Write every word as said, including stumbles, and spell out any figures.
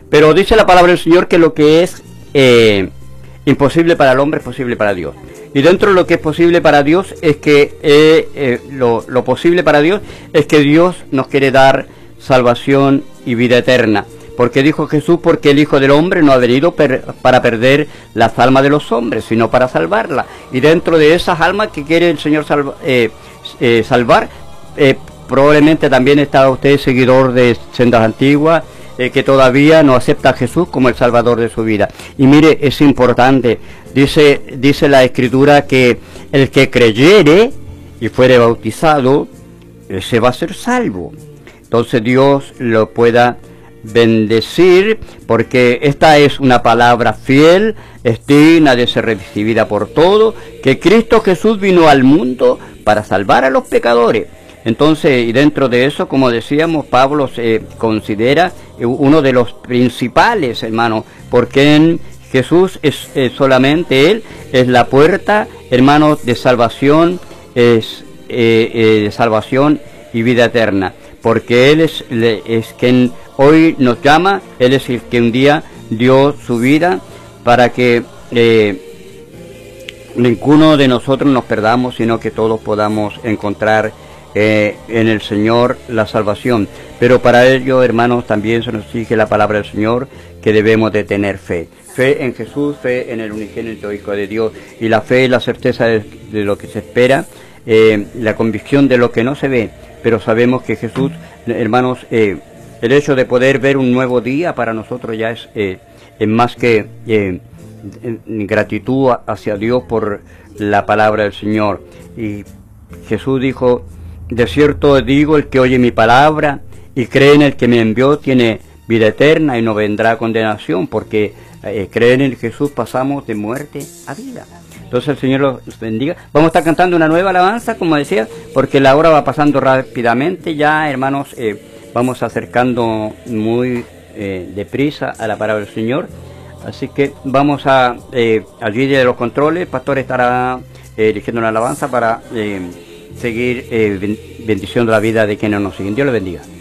Pero dice la palabra del Señor que lo que es eh, imposible para el hombre es posible para Dios. Y dentro de lo que es posible para Dios es que eh, eh, lo, lo posible para Dios es que Dios nos quiere dar salvación y vida eterna. Porque dijo Jesús, porque el Hijo del Hombre no ha venido per, para perder las almas de los hombres, sino para salvarlas. Y dentro de esas almas que quiere el Señor salva, eh, eh, salvar, eh, probablemente también está usted seguidor de sendas antiguas, eh, que todavía no acepta a Jesús como el Salvador de su vida. Y mire, es importante, dice, dice la Escritura que el que creyere y fuere bautizado, ese va a ser salvo. Entonces Dios lo pueda bendecir, porque esta es una palabra fiel, es digna de ser recibida por todos, que Cristo Jesús vino al mundo para salvar a los pecadores. Entonces, y dentro de eso, como decíamos, Pablo se considera uno de los principales, hermano, porque en Jesús es, es solamente Él, es la puerta, hermanos, de salvación, es eh, eh, de salvación y vida eterna, porque Él es, es quien hoy nos llama, Él es el que un día dio su vida para que eh, ninguno de nosotros nos perdamos, sino que todos podamos encontrar eh, en el Señor la salvación. Pero para ello, hermanos, también se nos exige la palabra del Señor, que debemos de tener fe. Fe en Jesús, fe en el unigénito Hijo de Dios. Y la fe es la certeza de, de lo que se espera, eh, la convicción de lo que no se ve. Pero sabemos que Jesús, hermanos, eh, el hecho de poder ver un nuevo día para nosotros ya es, eh, es más que eh, gratitud hacia Dios por la palabra del Señor. Y Jesús dijo, de cierto digo, el que oye mi palabra y cree en el que me envió tiene vida eterna y no vendrá a condenación, porque eh, creer en Jesús pasamos de muerte a vida. Entonces el Señor los bendiga. Vamos a estar cantando una nueva alabanza, como decía, porque la hora va pasando rápidamente ya, hermanos. Eh, vamos acercando muy eh, deprisa a la palabra del Señor. Así que vamos a, eh, allí de los controles, el pastor estará eh, dirigiendo una alabanza para eh, seguir eh, bendiciendo la vida de quienes nos siguen. Dios les bendiga.